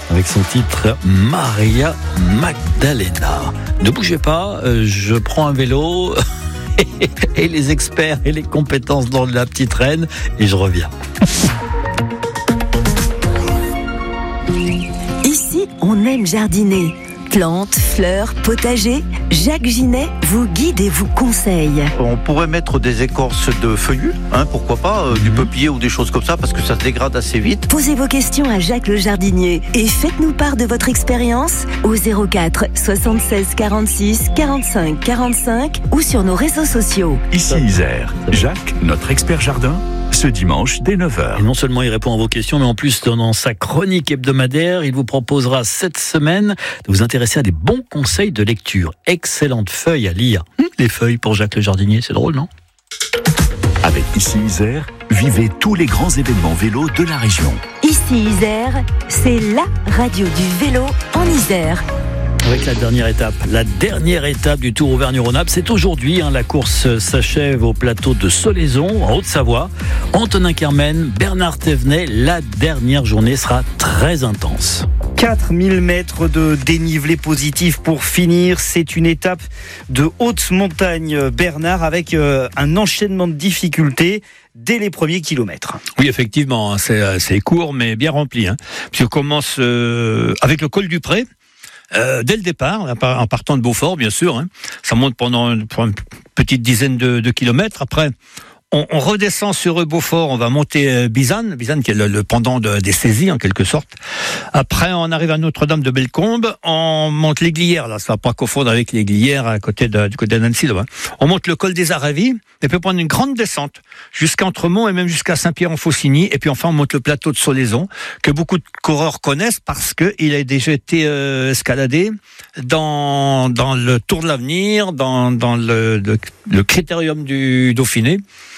avec son titre Maria Magdalena. Ne bougez pas, je prends un vélo et les experts et les compétences dans la petite reine et je reviens. Ici, on aime jardiner. Plantes, fleurs, potagers, Jacques Ginet vous guide et vous conseille. On pourrait mettre des écorces de feuillus, pourquoi pas, du peuplier ou des choses comme ça, parce que ça se dégrade assez vite. Posez vos questions à Jacques le jardinier et faites-nous part de votre expérience au 04 76 46 45 45 ou sur nos réseaux sociaux. Ici Isère, Jacques, notre expert jardin, ce dimanche dès 9h. Et non seulement il répond à vos questions, mais en plus, dans sa chronique hebdomadaire, il vous proposera cette semaine de vous intéresser à des bons conseils de lecture. Excellentes feuilles à lire. Les feuilles pour Jacques le jardinier, c'est drôle, non ? Avec Ici Isère, vivez tous les grands événements vélo de la région. Ici Isère, c'est la radio du vélo en Isère. Avec la dernière étape du Tour Auvergne-Rhône-Alpes, c'est aujourd'hui. La course s'achève au plateau de Solaison, en Haute-Savoie. Antonin Kermen, Bernard Thévenet, la dernière journée sera très intense. 4000 mètres de dénivelé positif pour finir. C'est une étape de haute montagne, Bernard, avec un enchaînement de difficultés dès les premiers kilomètres. Oui, effectivement, c'est court mais bien rempli. Puis on commence avec le col du Pré. Dès le départ, en partant de Beaufort, bien sûr, ça monte pendant une petite dizaine de kilomètres. Après, on redescend sur Beaufort, on va monter Bizanne qui est le pendant des saisies en quelque sorte. Après, on arrive à Notre-Dame de Bellecombe, on monte l'Aiguilière, là, ça va pas confondre avec l'Aiguilière du côté d'Annecy, là. On monte le col des Aravis, et puis on prend une grande descente jusqu'à Entremont et même jusqu'à Saint-Pierre-en-Faucigny, et puis enfin on monte le plateau de Solaison, que beaucoup de coureurs connaissent parce que il a déjà été escaladé dans le Tour de l'Avenir, dans le Critérium du Dauphiné.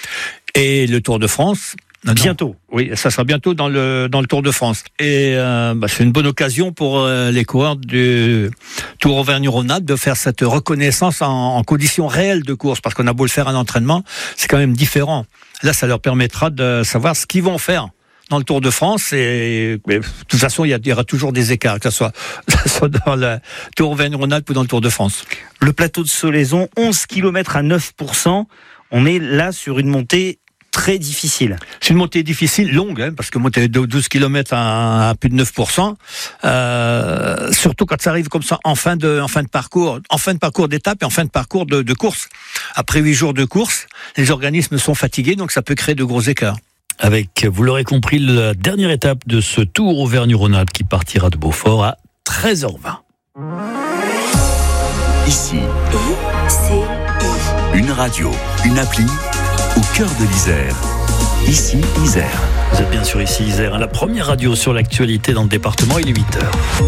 Et le Tour de France. Bientôt. Oui, ça sera bientôt dans le Tour de France. Et c'est une bonne occasion pour les coureurs du Tour Auvergne-Rhône-Alpes de faire cette reconnaissance en conditions réelles de course, parce qu'on a beau le faire à l'entraînement, c'est quand même différent. Là, ça leur permettra de savoir ce qu'ils vont faire dans le Tour de France, et de toute façon, il y aura toujours des écarts, que ce soit dans le Tour Auvergne-Rhône-Alpes ou dans le Tour de France. Le plateau de Solaison, 11 km à 9%. On est là sur une montée très difficile. C'est une montée difficile, longue, parce que monter de 12 km à plus de 9%, surtout quand ça arrive comme ça en fin de parcours d'étape et en fin de parcours de course. Après 8 jours de course, les organismes sont fatigués, donc ça peut créer de gros écarts. Avec, vous l'aurez compris, la dernière étape de ce Tour Auvergne-Rhône-Alpes qui partira de Beaufort à 13h20. Ici, une radio, une appli, au cœur de l'Isère. Ici, Isère. Vous êtes bien sûr ici, Isère, la première radio sur l'actualité dans le département, il est 8h.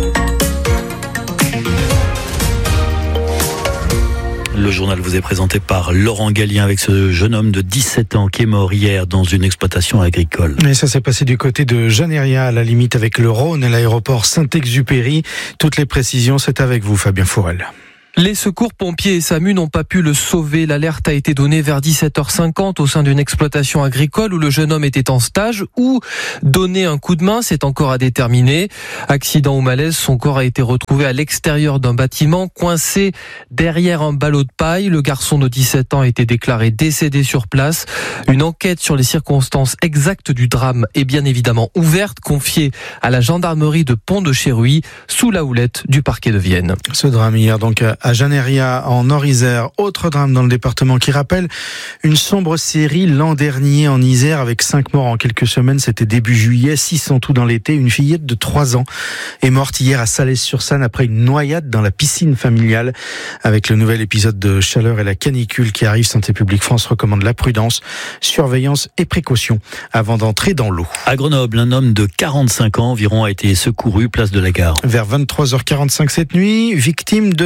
Le journal vous est présenté par Laurent Gallien avec ce jeune homme de 17 ans qui est mort hier dans une exploitation agricole. Et ça s'est passé du côté de Janeria, à la limite avec le Rhône et l'aéroport Saint-Exupéry. Toutes les précisions, c'est avec vous, Fabien Fourel. Les secours pompiers et SAMU n'ont pas pu le sauver. L'alerte a été donnée vers 17h50 au sein d'une exploitation agricole où le jeune homme était en stage. Ou donner un coup de main, c'est encore à déterminer. Accident ou malaise, son corps a été retrouvé à l'extérieur d'un bâtiment, coincé derrière un ballot de paille. Le garçon de 17 ans a été déclaré décédé sur place. Une enquête sur les circonstances exactes du drame est bien évidemment ouverte, confiée à la gendarmerie de Pont-de-Chéruy sous la houlette du parquet de Vienne. Ce drame hier donc à Janeria, en Nord-Isère. Autre drame dans le département qui rappelle une sombre série l'an dernier en Isère avec 5 morts en quelques semaines. C'était début juillet, 6 en tout dans l'été. Une fillette de 3 ans est morte hier à Salès-sur-Sanne après une noyade dans la piscine familiale. Avec le nouvel épisode de chaleur et la canicule qui arrive, Santé publique France recommande la prudence, surveillance et précaution avant d'entrer dans l'eau. À Grenoble, un homme de 45 ans environ a été secouru place de la Gare. Vers 23h45 cette nuit, victime de plusieurs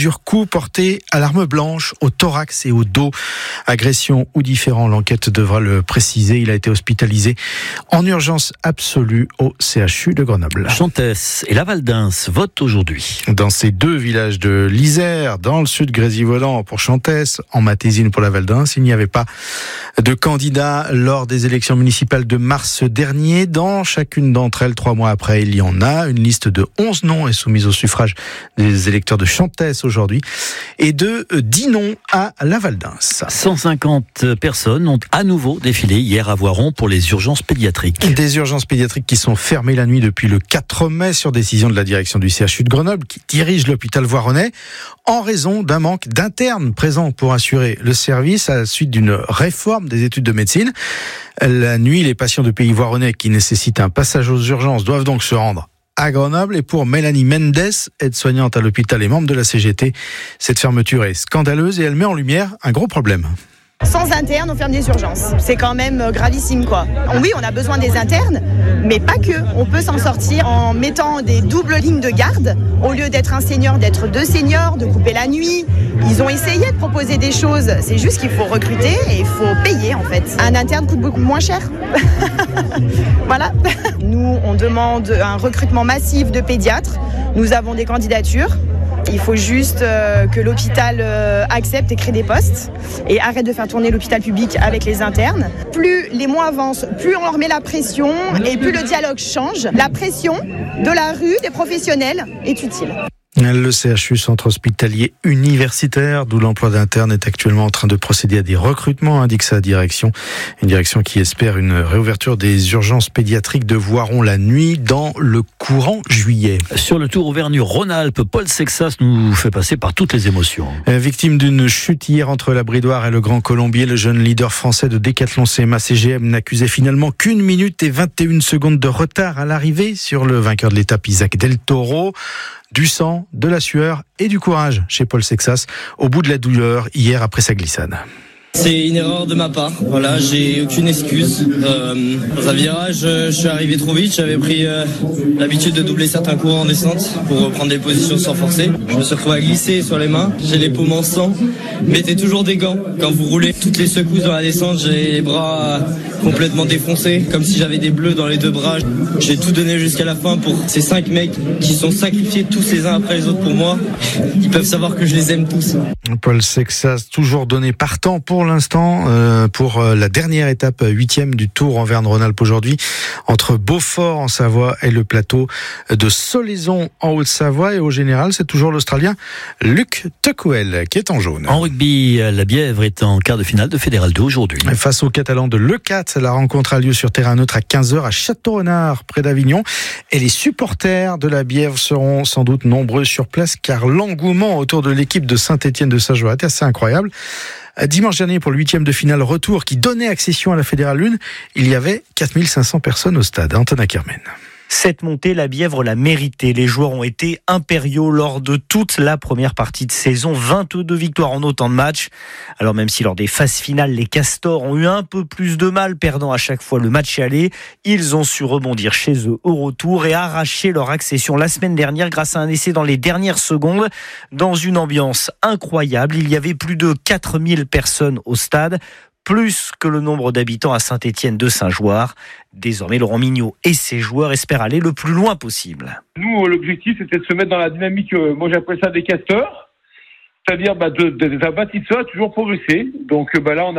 plusieurs coups portés à l'arme blanche, au thorax et au dos. Agression ou différent, l'enquête devra le préciser. Il a été hospitalisé en urgence absolue au CHU de Grenoble. Chantès et Laval d'Ins votent aujourd'hui. Dans ces deux villages de l'Isère, dans le sud Grésivaudan pour Chantès, en Matésine pour Laval d'Ins, il n'y avait pas de candidats lors des élections municipales de mars dernier. Dans chacune d'entre elles, 3 mois après, il y en a. Une liste de 11 noms est soumise au suffrage des électeurs de Chantès aujourd'hui et de 10 noms à Laval d'Ins. 150 personnes ont à nouveau défilé hier à Voiron pour les urgences pédiatriques. Des urgences pédiatriques qui sont fermées la nuit depuis le 4 mai sur décision de la direction du CHU de Grenoble qui dirige l'hôpital voironnais en raison d'un manque d'internes présents pour assurer le service à la suite d'une réforme des études de médecine. La nuit, les patients de pays voironnais qui nécessitent un passage aux urgences doivent donc se rendre à Grenoble. Et pour Mélanie Mendes, aide-soignante à l'hôpital et membre de la CGT, cette fermeture est scandaleuse et elle met en lumière un gros problème. Sans internes, on ferme des urgences. C'est quand même gravissime, quoi. Oui, on a besoin des internes, mais pas que. On peut s'en sortir en mettant des doubles lignes de garde. Au lieu d'être un senior, d'être 2 seniors, de couper la nuit. Ils ont essayé de proposer des choses. C'est juste qu'il faut recruter et il faut payer, en fait. Un interne coûte beaucoup moins cher. Voilà. Nous, on demande un recrutement massif de pédiatres. Nous avons des candidatures. Il faut juste que l'hôpital accepte et crée des postes et arrête de faire tourner l'hôpital public avec les internes. Plus les mois avancent, plus on leur met la pression et plus le dialogue change. La pression de la rue, des professionnels, est utile. Le CHU, centre hospitalier universitaire, d'où l'emploi d'internes, est actuellement en train de procéder à des recrutements, indique sa direction. Une direction qui espère une réouverture des urgences pédiatriques de Voiron la nuit dans le courant juillet. Sur le Tour Auvergne-Rhône-Alpes, Paul Sexas nous fait passer par toutes les émotions. Victime d'une chute hier entre la Bridoire et le Grand Colombier, le jeune leader français de Décathlon CMA CGM n'accusait finalement qu'1 minute et 21 secondes de retard à l'arrivée sur le vainqueur de l'étape Isaac Del Toro. Du sang, de la sueur et du courage chez Paul Sexas au bout de la douleur hier après sa glissade. C'est une erreur de ma part. Voilà, j'ai aucune excuse. Dans un virage, je suis arrivé trop vite. J'avais pris l'habitude de doubler certains courants en descente pour reprendre des positions sans forcer. Je me suis retrouvé à glisser sur les mains. J'ai les paumes en sang. Mettez toujours des gants quand vous roulez. Toutes les secousses dans la descente, j'ai les bras complètement défoncés, comme si j'avais des bleus dans les 2 bras. J'ai tout donné jusqu'à la fin pour ces 5 mecs qui sont sacrifiés tous les uns après les autres pour moi. Ils peuvent savoir que je les aime tous. Paul Sexas, toujours donné partant pour l'instant pour la dernière étape 8e du Tour Auvergne-Rhône-Alpes aujourd'hui entre Beaufort en Savoie et le plateau de Solaizon en Haute-Savoie. Et au général, c'est toujours l'Australien Luke Tuckwell qui est en jaune. En rugby, la Bièvre est en quart de finale de Fédéral 2 aujourd'hui. Face aux Catalans de Leucate, la rencontre a lieu sur terrain neutre à 15h à Château-Renard, près d'Avignon. Et les supporters de la Bièvre seront sans doute nombreux sur place car l'engouement autour de l'équipe de Saint-Étienne de Saint-Joire est assez incroyable. Dimanche dernier, pour le 8e de finale retour qui donnait accession à la Fédérale 1, il y avait 4500 personnes au stade. Antonin Kermen. Cette montée, la Bièvre l'a méritée. Les joueurs ont été impériaux lors de toute la première partie de saison. 22 victoires en autant de matchs. Alors même si lors des phases finales, les Castors ont eu un peu plus de mal, perdant à chaque fois le match aller, ils ont su rebondir chez eux au retour et arracher leur accession la semaine dernière grâce à un essai dans les dernières secondes. Dans une ambiance incroyable, il y avait plus de 4000 personnes au stade. Plus que le nombre d'habitants à Saint-Étienne de Saint-Joire. Désormais, Laurent Mignot et ses joueurs espèrent aller le plus loin possible. Nous, l'objectif, c'était de se mettre dans la dynamique, moi j'appelle ça des casteurs, c'est-à-dire d'un bâtisseur toujours progresser. Donc là, on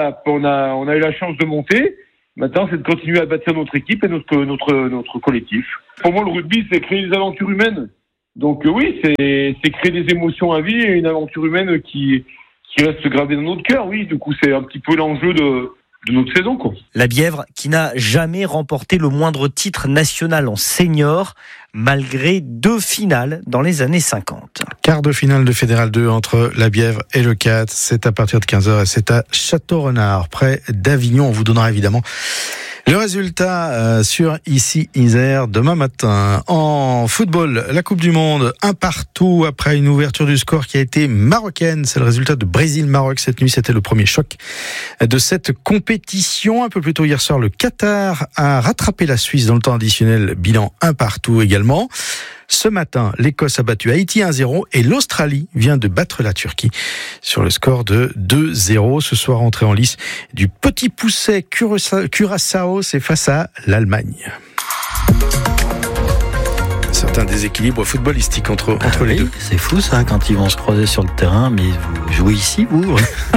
a eu la chance de monter. Maintenant, c'est de continuer à bâtir notre équipe et notre collectif. Pour moi, le rugby, c'est créer des aventures humaines. Donc oui, c'est créer des émotions à vie et une aventure humaine qui reste gravé dans notre cœur, oui. Du coup, c'est un petit peu l'enjeu de notre saison, quoi. La Bièvre qui n'a jamais remporté le moindre titre national en senior, malgré 2 finales dans les années 50. Quart de finale de Fédéral 2 entre la Bièvre et le 4. C'est à partir de 15h et c'est à Château-Renard, près d'Avignon. On vous donnera évidemment le résultat sur Ici Isère demain matin. En football, la Coupe du Monde, 1-1 après une ouverture du score qui a été marocaine. C'est le résultat de Brésil-Maroc cette nuit. C'était le premier choc de cette compétition. Un peu plus tôt hier soir, le Qatar a rattrapé la Suisse dans le temps additionnel. Bilan 1-1 également. Ce matin, l'Écosse a battu Haïti 1-0 et l'Australie vient de battre la Turquie sur le score de 2-0. Ce soir, entrée en lice du Petit Pousset Curaçao, c'est face à l'Allemagne. Certains déséquilibres footballistiques entre les deux. C'est fou ça, quand ils vont se croiser sur le terrain, mais vous jouez ici, vous?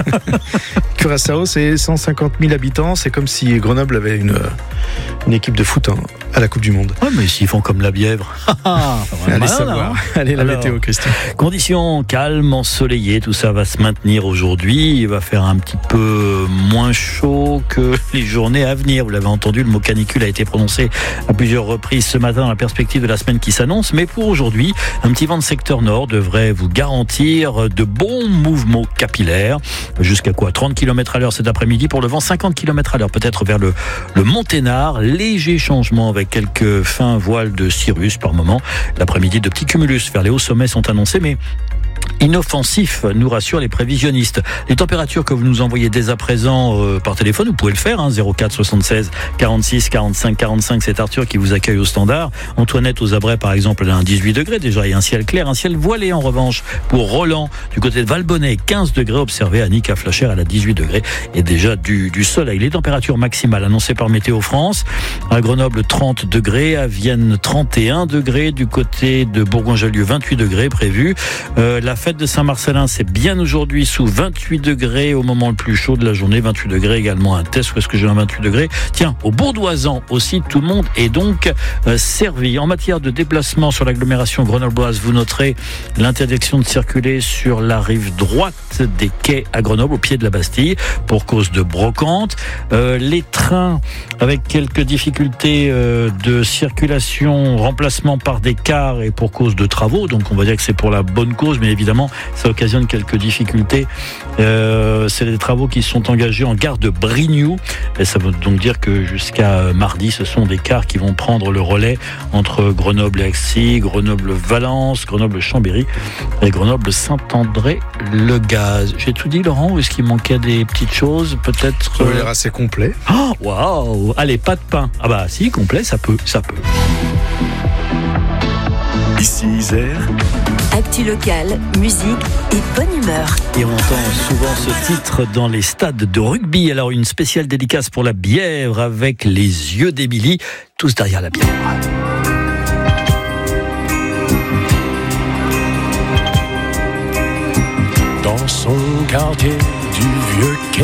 Curaçao, c'est 150 000 habitants. C'est comme si Grenoble avait une équipe de foot à la Coupe du Monde. Ouais, mais s'ils font comme la Bièvre. Allez savoir. Allez, la météo, Christian. Conditions calmes, ensoleillées, tout ça va se maintenir aujourd'hui. Il va faire un petit peu moins chaud que les journées à venir. Vous l'avez entendu, le mot canicule a été prononcé à plusieurs reprises ce matin dans la perspective de la semaine qui s'annonce. Mais pour aujourd'hui, un petit vent de secteur nord devrait vous garantir de bons mouvements capillaires. Jusqu'à quoi? 30 km à l'heure cet après-midi. Pour le vent, 50 km à l'heure, peut-être vers le Monténard. Léger changement avec quelques fins voiles de cirrus par moment. L'après-midi, de petits cumulus vers les hauts sommets sont annoncés, mais inoffensif, nous rassurent les prévisionnistes. Les températures que vous nous envoyez dès à présent par téléphone, vous pouvez le faire, 04 76 46 45 45, c'est Arthur qui vous accueille au standard. Antoinette aux Abrets par exemple, elle a un 18 degrés déjà, il y a un ciel clair, un ciel voilé en revanche pour Roland du côté de Valbonnet, 15 degrés observés, Annick à Flachère, elle a 18 degrés et déjà du soleil. Les températures maximales annoncées par Météo France, à Grenoble 30 degrés, à Vienne 31 degrés, du côté de Bourgoin-Jallieu 28 degrés prévu. La fête de Saint-Marcellin, c'est bien aujourd'hui sous 28 degrés au moment le plus chaud de la journée, 28 degrés également un test, où est-ce que j'ai un 28 degrés? Tiens, au Bourdoisan aussi, tout le monde est donc servi. En matière de déplacement sur l'agglomération grenobloise, vous noterez l'interdiction de circuler sur la rive droite des quais à Grenoble, au pied de la Bastille, pour cause de brocante. Les trains avec quelques difficultés de circulation, remplacement par des cars et pour cause de travaux, donc on va dire que c'est pour la bonne cause, mais évidemment ça occasionne quelques difficultés. C'est des travaux qui sont engagés en gare de Brignoux et ça veut donc dire que jusqu'à mardi ce sont des cars qui vont prendre le relais entre Grenoble et Axy, Grenoble-Valence, Grenoble-Chambéry et Grenoble-Saint-André-le-Gaz. J'ai tout dit, Laurent, ou est-ce qu'il manquait des petites choses peut-être? Ça a l'air assez complet. Oh, waouh. Allez, pas de pain. Ah bah si, complet, ça peut. Ici Isère. Actu locale, musique et bonne humeur. Et on entend souvent ce titre dans les stades de rugby. Alors une spéciale dédicace pour la Bièvre avec les yeux d'Émilie, tous derrière la Bièvre. Dans son quartier du vieux quai.